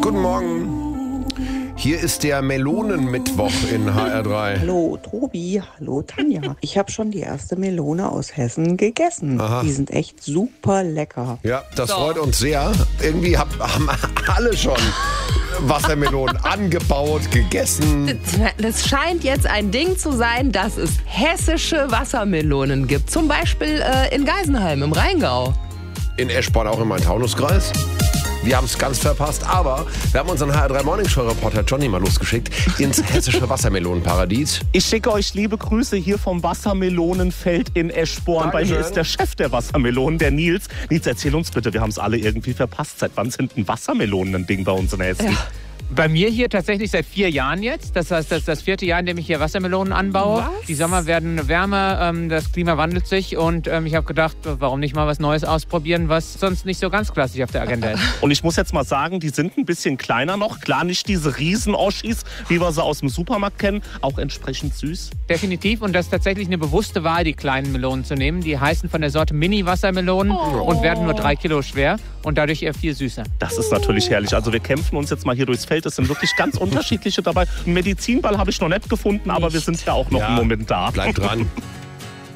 Guten Morgen. Hier ist der Melonenmittwoch in HR3. Hallo Tobi, hallo Tanja. Ich habe schon die erste Melone aus Hessen gegessen. Aha. Die sind echt super lecker. Ja, das freut uns sehr. Irgendwie haben alle schon Wassermelonen angebaut, gegessen. Das scheint jetzt ein Ding zu sein, dass es hessische Wassermelonen gibt. Zum Beispiel in Geisenheim im Rheingau. In Eschborn auch im Main-Taunus-Kreis. Wir haben es ganz verpasst, aber wir haben unseren HR3 Morning Show Reporter Johnny mal losgeschickt ins hessische Wassermelonenparadies. Ich schicke euch liebe Grüße hier vom Wassermelonenfeld in Eschborn. Bei mir ist der Chef der Wassermelonen, der Nils. Nils, erzähl uns bitte, wir haben es alle irgendwie verpasst. Seit wann sind denn Wassermelonen ein Ding bei uns in Hessen? Ja. Bei mir hier tatsächlich seit 4 Jahren jetzt. Das heißt, das ist das 4. Jahr, in dem ich hier Wassermelonen anbaue. Was? Die Sommer werden wärmer, das Klima wandelt sich und ich habe gedacht, warum nicht mal was Neues ausprobieren, was sonst nicht so ganz klassisch auf der Agenda ist. Und ich muss jetzt mal sagen, die sind ein bisschen kleiner noch. Klar, nicht diese Riesen-Oschis, wie wir sie aus dem Supermarkt kennen. Auch entsprechend süß. Definitiv. Und das ist tatsächlich eine bewusste Wahl, die kleinen Melonen zu nehmen. Die heißen von der Sorte Mini-Wassermelonen und werden nur 3 Kilo schwer und dadurch eher viel süßer. Das ist natürlich herrlich. Also wir kämpfen uns jetzt mal hier durchs Feld. Es sind wirklich ganz unterschiedliche dabei. Einen Medizinball habe ich noch nicht gefunden, aber wir sind ja auch noch einen Moment da. Bleibt dran.